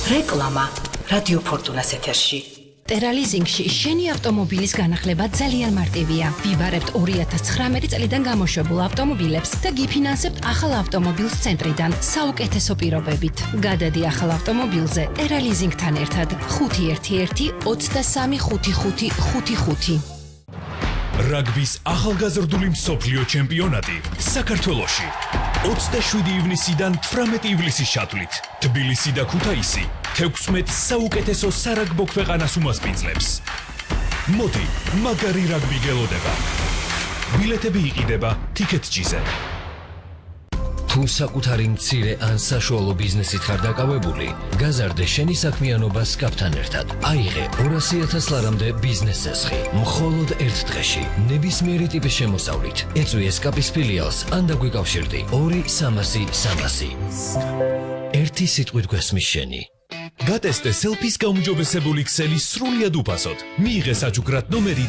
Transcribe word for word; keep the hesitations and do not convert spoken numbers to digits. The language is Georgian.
რეკლამა რადიო ფორტუნას ეთერში. ტერალიზინგში შენი ავტომობილის განახლება ძალიან მარტივია. ვიბარებთ ორი ათას ცხრამეტი წლიდან გამოშვებულ ავტომობილებს და გიფინანსებთ ახალ ავტომობილს ცენტრიდან საუკეთესო პირობებით. გადადი ახალ ავტომობილზე ტერალიზინგთან ერთად ხუთი ერთი ერთი ოცდასამი ხუთი ხუთი ხუთი ხუთი. რაგბის ახალგაზრდული მსოფლიო ჩემპიონატი საქართველოში. ოცდაშვიდი ივნისიდან თვრამეტი ივლისის ჩათვლით. თბილისი და ქუთაისი თექვსმეტ საუკეთესო სარაგბო ქვეყანას უმასპინძლებს. მოდი, მაგარი რაგბი გელოდება. ბილეთები იყიდება TicketJet-ზე. თუ საკუთარი მცირე ან საშუალო ბიზნესით ხარ დაკავებული, გაზარდე შენი საქმიანობა სკაპთან ერთად. აიღე ორასი ათას ლარამდე ბიზნეს ზესხი, მხოლოდ ერთ დღეში, ნებისმიერი ტიპის შემოსავლით. ეწვი სკაპის ფილიალს ან დაგვიკავშირდი ორი სამასი სამასი. ერთი სიტყვით გვესმის შენი. გატესტე სელფის გაუმჯობესებული ქსელი სრულიად უფასოდ. მიიღე საჩუქრად ნომერი